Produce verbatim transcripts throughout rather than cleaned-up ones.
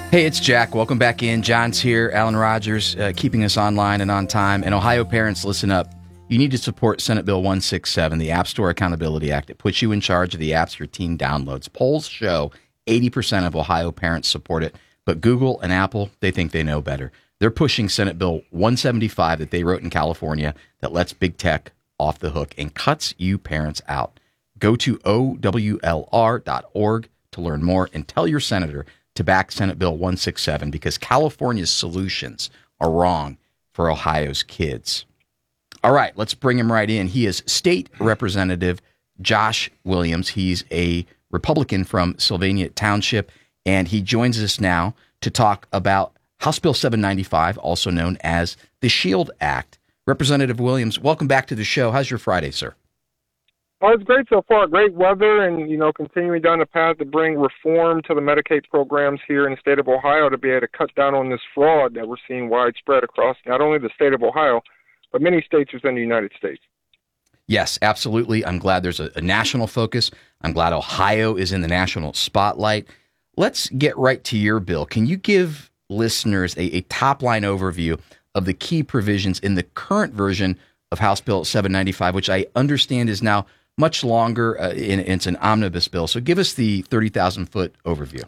Hey, it's Jack. Welcome back in. John's here. Alan Rogers uh, keeping us online and on time. And Ohio parents, listen up. You need to support Senate Bill one sixty-seven, the App Store Accountability Act. It puts you in charge of the apps your teen downloads. Polls show eighty percent of Ohio parents support it, but Google and Apple, they think they know better. They're pushing Senate Bill one seventy-five that they wrote in California that lets big tech off the hook and cuts you parents out. Go to O W L R dot org to learn more and tell your senator to back Senate Bill one sixty-seven because California's solutions are wrong for Ohio's kids. All right, let's bring him right in. He is State Representative Josh Williams. He's a Republican from Sylvania Township, and he joins us now to talk about House Bill seven ninety-five, also known as the SHIELD Act. Representative Williams, welcome back to the show. How's your Friday, sir? Oh, it's great so far. Great weather and, you know, continuing down the path to bring reform to the Medicaid programs here in the state of Ohio to be able to cut down on this fraud that we're seeing widespread across not only the state of Ohio, but many states within the United States. Yes, absolutely. I'm glad there's a, a national focus. I'm glad Ohio is in the national spotlight. Let's get right to your bill. Can you give listeners a, a top-line overview of the key provisions in the current version of House Bill seven ninety-five, which I understand is now much longer, uh, in, it's an omnibus bill. So give us the thirty thousand foot overview.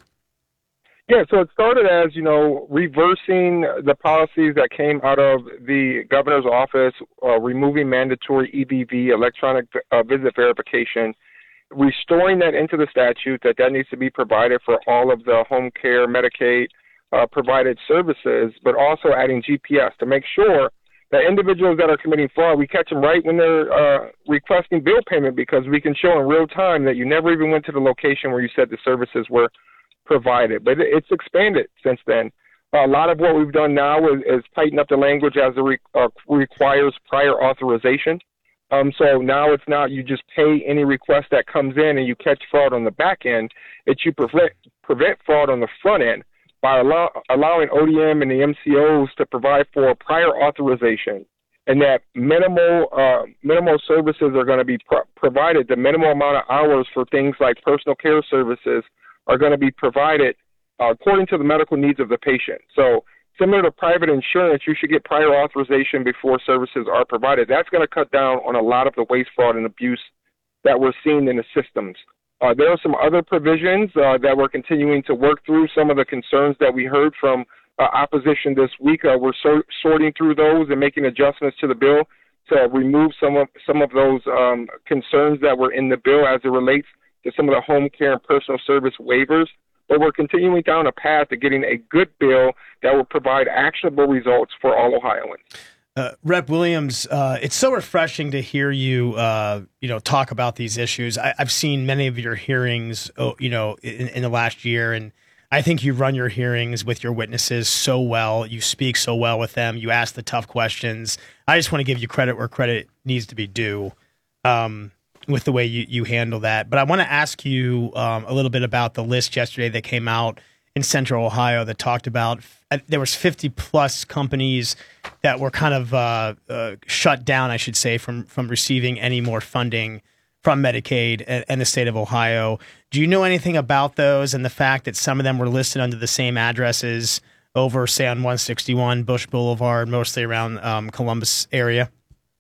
Yeah, so it started as, you know, reversing the policies that came out of the governor's office, uh, removing mandatory E V V, electronic uh, visit verification, restoring that into the statute that that needs to be provided for all of the home care, Medicaid uh, provided services, but also adding G P S to make sure that individuals that are committing fraud, we catch them right when they're uh, requesting bill payment because we can show in real time that you never even went to the location where you said the services were provided. But it's expanded since then. Uh, a lot of what we've done now is, is tighten up the language as it re- uh, requires prior authorization. Um, so now it's not you just pay any request that comes in and you catch fraud on the back end. It's you prevent, prevent fraud on the front end by allow, allowing O D M and the M C Os to provide for prior authorization, and that minimal uh, minimal services are going to be pro- provided. The minimal amount of hours for things like personal care services are going to be provided uh, according to the medical needs of the patient. So similar to private insurance, you should get prior authorization before services are provided. That's going to cut down on a lot of the waste, fraud, and abuse that we're seeing in the systems. Uh, there are some other provisions uh, that we're continuing to work through. Some of the concerns that we heard from uh, opposition this week, uh, we're so- sorting through those and making adjustments to the bill to remove some of some of those um, concerns that were in the bill as it relates to some of the home care and personal service waivers. But we're continuing down a path to getting a good bill that will provide actionable results for all Ohioans. Uh, Rep Williams, uh, it's so refreshing to hear you, uh, you know, talk about these issues. I, I've seen many of your hearings, oh, you know, in, in the last year, and I think you run your hearings with your witnesses so well. You speak so well with them. You ask the tough questions. I just want to give you credit where credit needs to be due, um, with the way you, you handle that. But I want to ask you um, a little bit about the list yesterday that came out in Central Ohio that talked about uh, there was fifty plus companies that were kind of uh, uh, shut down, I should say, from from receiving any more funding from Medicaid and, and the state of Ohio. Do you know anything about those and the fact that some of them were listed under the same addresses over, say, on one sixty-one Bush Boulevard, mostly around um, Columbus area?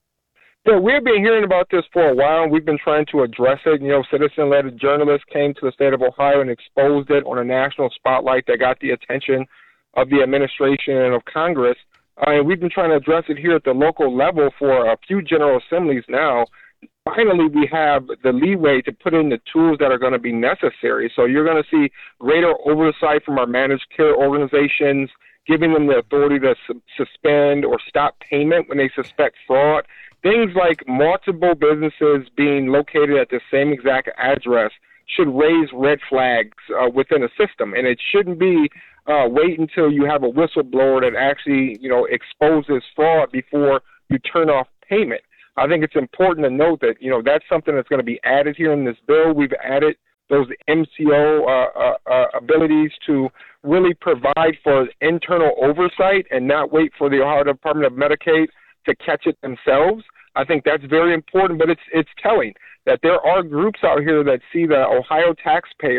Yeah, we've been hearing about this for a while, and we've been trying to address it. You know, citizen-led journalists came to the state of Ohio and exposed it on a national spotlight that got the attention of the administration and of Congress. Uh, and we've been trying to address it here at the local level for a few general assemblies now. Finally, we have the leeway to put in the tools that are going to be necessary. So you're going to see greater oversight from our managed care organizations, giving them the authority to su- suspend or stop payment when they suspect fraud. Things like multiple businesses being located at the same exact address should raise red flags uh, within a system, and it shouldn't be uh, wait until you have a whistleblower that actually, you know, exposes fraud before you turn off payment. I think it's important to note that, you know, that's something that's going to be added here in this bill. We've added those M C O uh, uh, uh, abilities to really provide for internal oversight and not wait for the Ohio Department of Medicaid to catch it themselves. I think that's very important, but it's it's telling that there are groups out here that see that Ohio taxpayers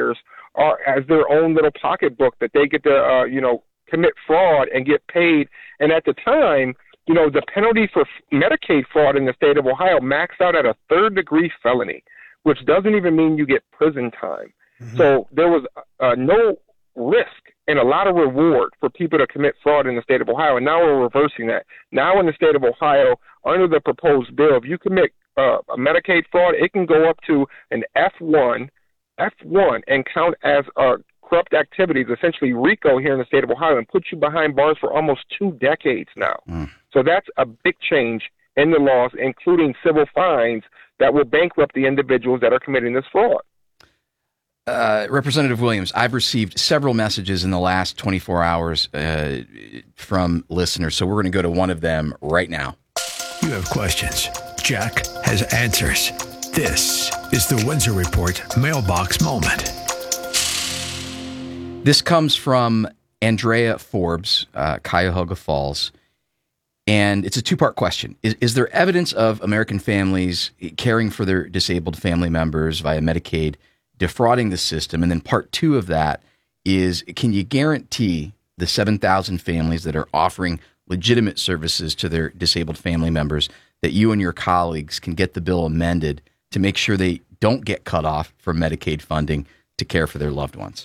are as their own little pocketbook that they get to, uh, you know, commit fraud and get paid. And at the time, you know, the penalty for Medicaid fraud in the state of Ohio maxed out at a third degree felony, which doesn't even mean you get prison time. Mm-hmm. So there was uh, no risk and a lot of reward for people to commit fraud in the state of Ohio. And now we're reversing that. Now in the state of Ohio, under the proposed bill, if you commit uh, a Medicaid fraud, it can go up to an F one, F one and count as uh, corrupt activities, essentially RICO here in the state of Ohio, and put you behind bars for almost two decades now. Mm. So that's a big change in the laws, including civil fines that will bankrupt the individuals that are committing this fraud. Uh, Representative Williams, I've received several messages in the last twenty-four hours uh, from listeners, so we're going to go to one of them right now. You have questions. Jack has answers. This is the Windsor Report Mailbox Moment. This comes from Andrea Forbes, uh, Cuyahoga Falls, and it's a two-part question. Is, is there evidence of American families caring for their disabled family members via Medicaid defrauding the system? And then part two of that is, can you guarantee the seven thousand families that are offering legitimate services to their disabled family members that you and your colleagues can get the bill amended to make sure they don't get cut off from Medicaid funding to care for their loved ones?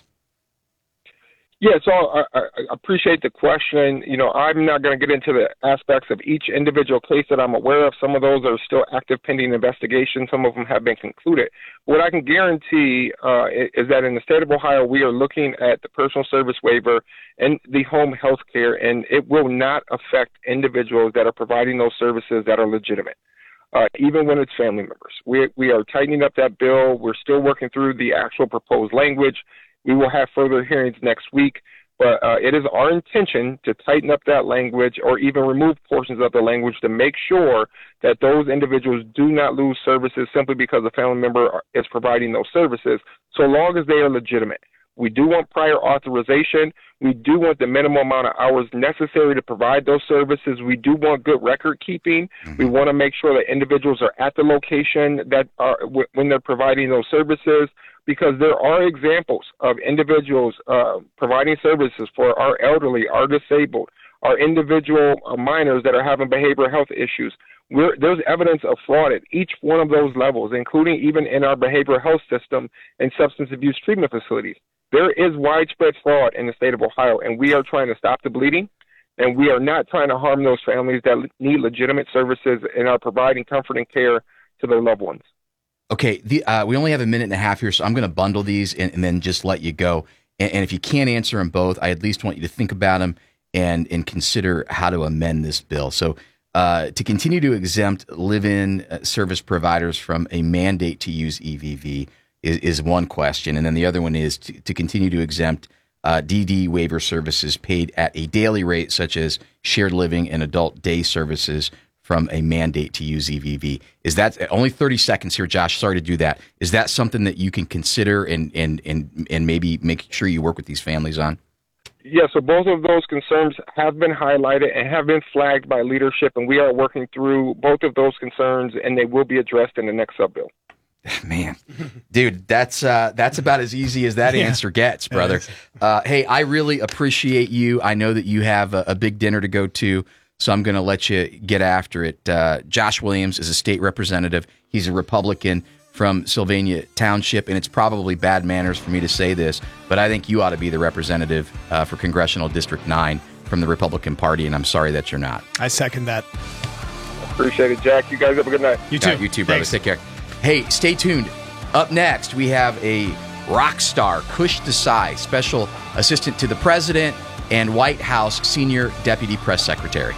Yeah, so I, I appreciate the question. You know, I'm not going to get into the aspects of each individual case that I'm aware of. Some of those are still active pending investigation. Some of them have been concluded. What I can guarantee uh, is that in the state of Ohio, we are looking at the personal service waiver and the home health care, and it will not affect individuals that are providing those services that are legitimate. Uh, even when it's family members. We, we are tightening up that bill. We're still working through the actual proposed language. We will have further hearings next week, but uh, it is our intention to tighten up that language or even remove portions of the language to make sure that those individuals do not lose services simply because a family member is providing those services, so long as they are legitimate. We do want prior authorization. We do want the minimum amount of hours necessary to provide those services. We do want good record keeping. Mm-hmm. We want to make sure that individuals are at the location that are w- when they're providing those services, because there are examples of individuals uh, providing services for our elderly, our disabled, our individual uh, minors that are having behavioral health issues. We're, there's evidence of fraud at each one of those levels, including even in our behavioral health system and substance abuse treatment facilities. There is widespread fraud in the state of Ohio, and we are trying to stop the bleeding, and we are not trying to harm those families that need legitimate services and are providing comfort and care to their loved ones. Okay, the, uh, we only have a minute and a half here, so I'm going to bundle these and, and then just let you go. And, and if you can't answer them both, I at least want you to think about them and, and consider how to amend this bill. So uh, to continue to exempt live-in service providers from a mandate to use E V V is, is one question. And then the other one is to, to continue to exempt uh, D D waiver services paid at a daily rate, such as shared living and adult day services, from a mandate to use E V V. Is that only thirty seconds here, Josh? Sorry to do that. Is that something that you can consider and and and and maybe make sure you work with these families on? Yeah, so both of those concerns have been highlighted and have been flagged by leadership, and we are working through both of those concerns, and they will be addressed in the next sub-bill. Man, dude, that's uh, that's about as easy as that yeah. answer gets, brother. Uh, hey, I really appreciate you. I know that you have a, a big dinner to go to, so I'm going to let you get after it. Uh, Josh Williams is a state representative. He's a Republican from Sylvania Township, and it's probably bad manners for me to say this, but I think you ought to be the representative uh, for Congressional District nine from the Republican Party, and I'm sorry that you're not. I second that. Appreciate it, Jack. You guys have a good night. You too. Right, you too, brother. Thanks. Take care. Hey, stay tuned. Up next, we have a rock star, Kush Desai, Special Assistant to the President and White House Senior Deputy Press Secretary.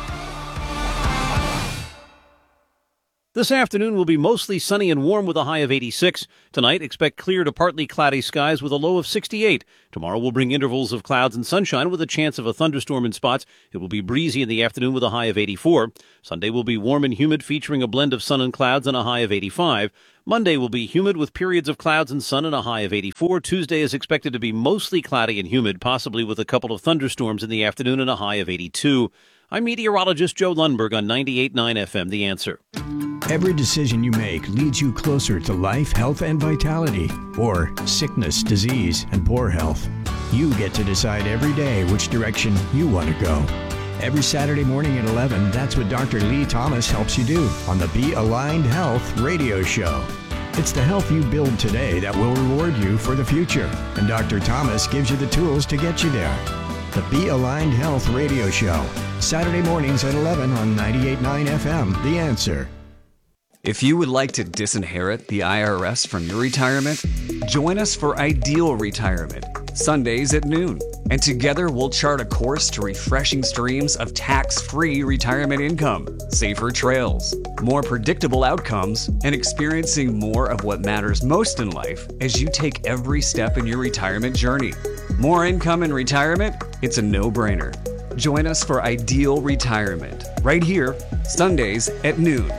This afternoon will be mostly sunny and warm with a high of eighty-six. Tonight, expect clear to partly cloudy skies with a low of sixty-eight. Tomorrow will bring intervals of clouds and sunshine with a chance of a thunderstorm in spots. It will be breezy in the afternoon with a high of eighty-four. Sunday will be warm and humid, featuring a blend of sun and clouds and a high of eighty-five. Monday will be humid with periods of clouds and sun and a high of eighty-four. Tuesday is expected to be mostly cloudy and humid, possibly with a couple of thunderstorms in the afternoon and a high of eighty-two. I'm meteorologist Joe Lundberg on ninety-eight point nine F M, The Answer. Every decision you make leads you closer to life, health, and vitality, or sickness, disease, and poor health. You get to decide every day which direction you want to go. Every Saturday morning at eleven, that's what Doctor Lee Thomas helps you do on the Be Aligned Health radio show. It's the health you build today that will reward you for the future, and Doctor Thomas gives you the tools to get you there. The Be Aligned Health radio show, Saturday mornings at eleven on ninety-eight point nine F M, The Answer. If you would like to disinherit the I R S from your retirement, join us for Ideal Retirement, Sundays at noon. And together we'll chart a course to refreshing streams of tax-free retirement income, safer trails, more predictable outcomes, and experiencing more of what matters most in life as you take every step in your retirement journey. More income in retirement? It's a no-brainer. Join us for Ideal Retirement, right here, Sundays at noon.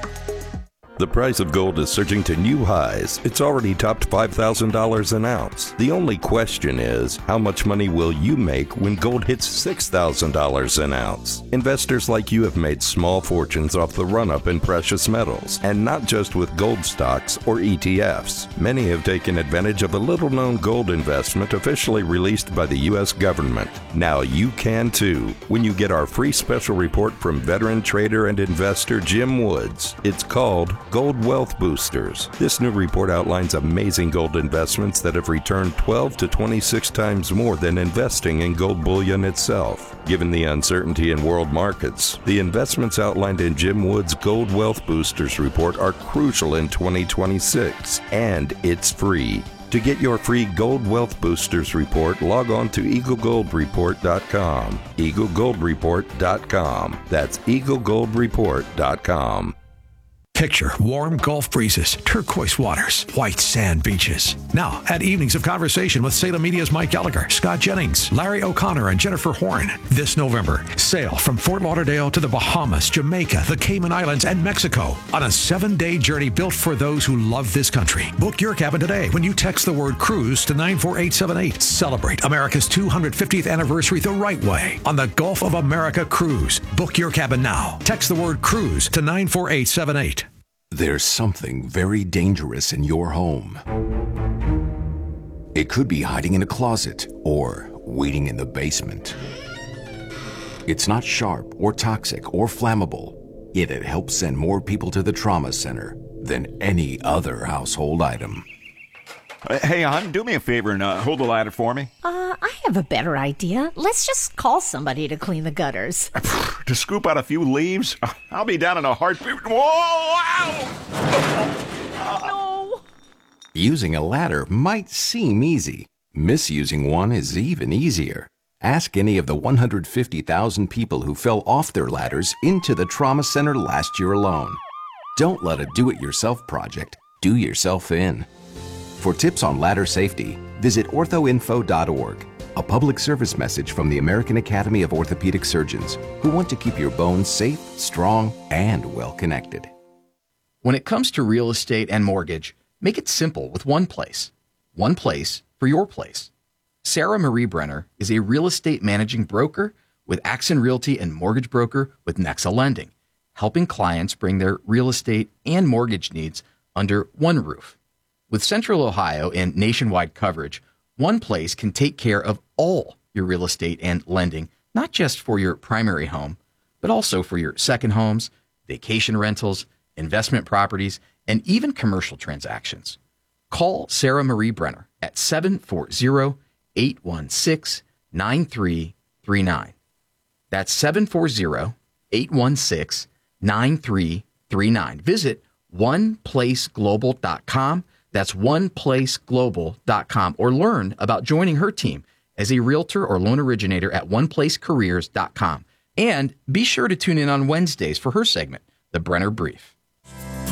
The price of gold is surging to new highs. It's already topped five thousand dollars an ounce. The only question is, how much money will you make when gold hits six thousand dollars an ounce? Investors like you have made small fortunes off the run-up in precious metals, and not just with gold stocks or E T Fs. Many have taken advantage of a little-known gold investment officially released by the U S government. Now you can too, when you get our free special report from veteran trader and investor Jim Woods. It's called Gold Wealth Boosters. This new report outlines amazing gold investments that have returned twelve to twenty-six times more than investing in gold bullion itself. Given the uncertainty in world markets, the investments outlined in Jim Wood's Gold Wealth Boosters report are crucial in twenty twenty-six, and it's free. To get your free Gold Wealth Boosters report, log on to eagle gold report dot com. eagle gold report dot com. That's eagle gold report dot com. Picture warm Gulf breezes, turquoise waters, white sand beaches. Now, at Evenings of Conversation with Salem Media's Mike Gallagher, Scott Jennings, Larry O'Connor, and Jennifer Horn. This November, sail from Fort Lauderdale to the Bahamas, Jamaica, the Cayman Islands, and Mexico on a seven-day journey built for those who love this country. Book your cabin today when you text the word cruise to nine four eight seven eight. Celebrate America's two hundred fiftieth anniversary the right way on the Gulf of America Cruise. Book your cabin now. Text the word cruise to nine four eight seven eight. There's something very dangerous in your home. It could be hiding in a closet or waiting in the basement. It's not sharp or toxic or flammable, yet it helps send more people to the trauma center than any other household item. Hey, hon, do me a favor and uh, hold the ladder for me. Uh, I have a better idea. Let's just call somebody to clean the gutters. To scoop out a few leaves? I'll be down in a heartbeat. Whoa! Ow! No! Using a ladder might seem easy. Misusing one is even easier. Ask any of the one hundred fifty thousand people who fell off their ladders into the trauma center last year alone. Don't let a do-it-yourself project do yourself in. For tips on ladder safety, visit ortho info dot org, a public service message from the American Academy of Orthopedic Surgeons, who want to keep your bones safe, strong, and well-connected. When it comes to real estate and mortgage, make it simple with one place. One place for your place. Sarah Marie Brenner is a real estate managing broker with Axon Realty and mortgage broker with Nexa Lending, helping clients bring their real estate and mortgage needs under one roof. With Central Ohio and nationwide coverage, one place can take care of all your real estate and lending, not just for your primary home, but also for your second homes, vacation rentals, investment properties, and even commercial transactions. Call Sarah Marie Brenner at seven four zero, eight one six, nine three three nine. That's seven four zero, eight one six, nine three three nine. Visit one place global dot com. That's one place global dot com, or learn about joining her team as a realtor or loan originator at one place careers dot com. And be sure to tune in on Wednesdays for her segment, The Brenner Brief.